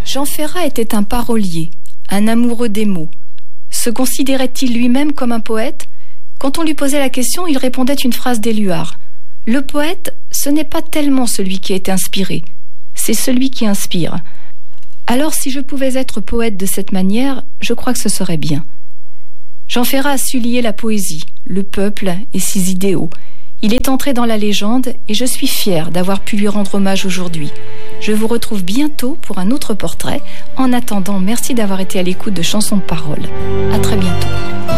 Jean Ferrat était un parolier, un amoureux des mots. Se considérait-il lui-même comme un poète ? Quand on lui posait la question, il répondait une phrase d'Éluard. Le poète, ce n'est pas tellement celui qui est inspiré, c'est celui qui inspire. Alors si je pouvais être poète de cette manière, je crois que ce serait bien. Jean Ferrat a su lier la poésie, le peuple et ses idéaux. Il est entré dans la légende et je suis fière d'avoir pu lui rendre hommage aujourd'hui. Je vous retrouve bientôt pour un autre portrait. En attendant, merci d'avoir été à l'écoute de Chansons de Parole. À très bientôt.